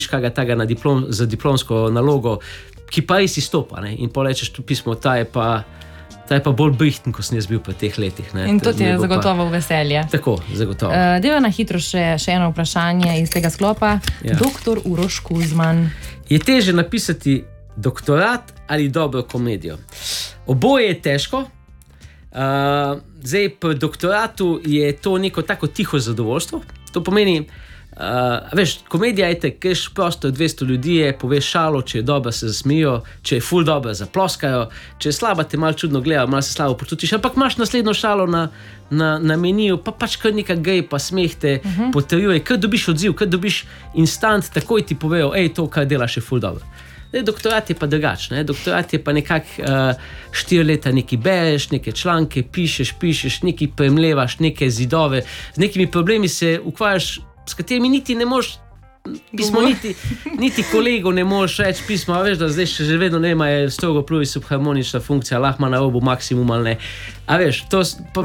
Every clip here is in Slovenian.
kakega tega za diplomsko nalogo, ki pa res izstopa, ne? In polečeš to pismo, ta je pa bolj brihten, ko sem jaz bil po teh letih. Ne? In to ti je zagotovo veselje. Tako, zagotovo. Deva na hitro še eno vprašanje iz tega sklopa. Ja. Dr. Uroš Kuzman. Je teže napisati doktorat ali dobro komedijo? Oboje je težko. Zdaj, pri doktoratu je to neko tako tiho zadovoljstvo. To pomeni, veš, komedija je te, keš prosto 200 ljudi je, poveš šalo, če je dobra, se zasmijo, če je ful dobra, zaploskajo, če je slaba, te malo čudno gledajo, malo se slabo počutiš, ampak imaš naslednjo šalo na meniju, pa pač kar nekaj gej, pa smeh te potrjuje, kar dobiš odziv, kar dobiš instant, takoj ti povejo, to, kar delaš, je ful dobro. Doktorat je pa drugačen, doktorat je pa nekako 4 leta nekaj bereš, neke članke, pišeš, nekaj premlevaš, neke zidove, z nekimi problemi se ukvarjaš, s katerimi niti ne moš, pismo niti kolegov ne moš reči pismo, a veš, da zdaj še vedno nema je strogo plurisubharmonična funkcija, lahko ima na robu maksimum ali ne. A veš, to...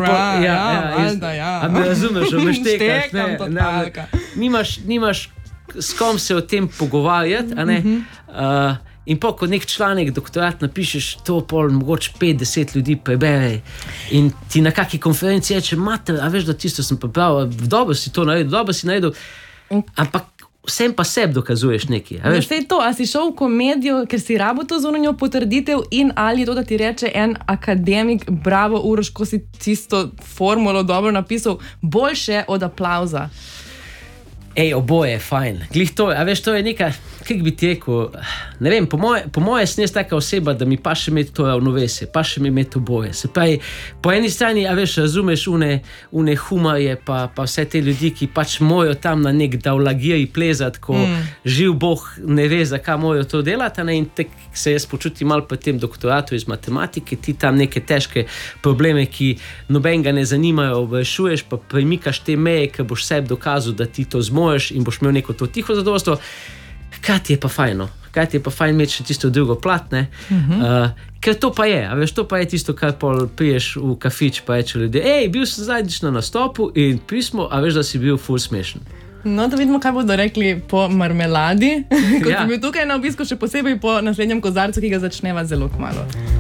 A me razumeš, a me štekaš, nimaš s kom se o tem pogovarjati, a ne? In pa, ko nek članek, doktorat napišeš, to pol mogoče 5-10 ljudi prebere in ti na kaki konferenci reče, mater, a veš, da tisto sem prepravil, dobro si to naredil, dobro si naredil, ampak vsem pa sebi dokazuješ nekaj. A veš? To, a si šel v komedijo, ker si rabo to zunanjo potrditev in ali je to, da ti reče en akademik, bravo Uroš, ko si tisto formulo dobro napisal, boljše od aplauza. Oboje je fajn. Glih to, a veš, to je nekaj, kako bi ti rekel, ne vem, po moje sem jaz taka oseba, da mi pa še imeti to ravnovesje, pa še mi imeti oboje. Se pravi, po eni strani, a veš, razumeš une humarje, pa vse te ljudi, ki pač morajo tam na nek davlagiri plezati, ko živ Bog ne ve, zakaj morajo to delati, ne? In tek se jaz počutim malo pri tem doktoratu iz matematike, ti tam neke težke probleme, ki nobenega ne zanimajo, rešuješ, pa premikaš te meje, ker boš sebi dokazal, da ti to zmoreš in boš imel neko to tiho zadovoljstvo. Hkrati je pa fajno. Hkrati je pa fajn imeti še tisto drugo plat, ne? Ker to pa je, a veš, to pa je tisto, kar pol priješ v kafič, pa reče ljudje, bil sem zadnjič na nastopu in pismo, a veš, da si bil ful smešen. No, da vidimo, kaj bodo rekli po marmeladi, kot sem bil tukaj na obisku, še posebej po naslednjem kozarcu, ki ga začneva zelo kmalu.